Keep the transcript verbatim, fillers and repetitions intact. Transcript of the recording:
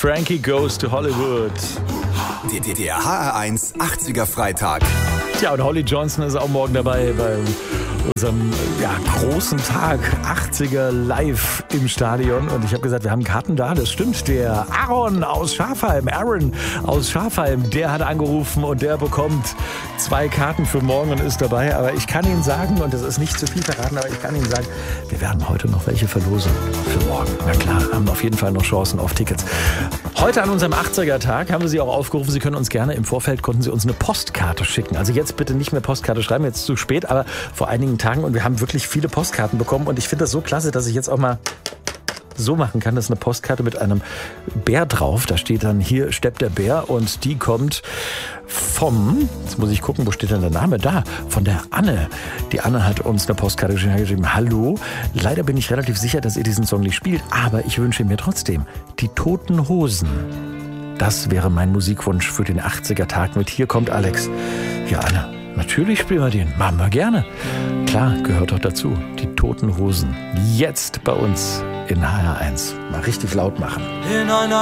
Frankie Goes to Hollywood. Der, der H R eins achtziger Freitag. Tja, und Holly Johnson ist auch morgen dabei bei unserem ja, großen Tag, achtziger live im Stadion. Und ich habe gesagt, wir haben Karten da. Das stimmt, der Aaron aus Schafheim, Aaron aus Schafheim, der hat angerufen und der bekommt zwei Karten für morgen und ist dabei. Aber ich kann Ihnen sagen, und das ist nicht zu viel verraten, aber ich kann Ihnen sagen, wir werden heute noch welche verlosen für morgen. Na klar, haben auf jeden Fall noch Chancen auf Tickets. Heute an unserem achtziger Tag haben wir Sie auch aufgerufen, Sie können uns gerne im Vorfeld, konnten Sie uns eine Postkarte schicken. Also jetzt bitte nicht mehr Postkarte schreiben, jetzt zu spät, aber vor einigen Tagen, und wir haben wirklich viele Postkarten bekommen und ich finde das so klasse, dass ich jetzt auch mal so machen kann. Das ist eine Postkarte mit einem Bär drauf. Da steht dann, hier steppt der Bär und die kommt vom, jetzt muss ich gucken, wo steht denn der Name? Da, von der Anne. Die Anne hat uns eine Postkarte geschrieben. Hallo, leider bin ich relativ sicher, dass ihr diesen Song nicht spielt, aber ich wünsche mir trotzdem die Toten Hosen. Das wäre mein Musikwunsch für den achtziger Tag mit Hier kommt Alex. Ja, Anne, natürlich spielen wir den. Machen wir gerne. Klar, gehört doch dazu. Die Toten Hosen. Jetzt bei uns in H R eins. Mal richtig laut machen. In einer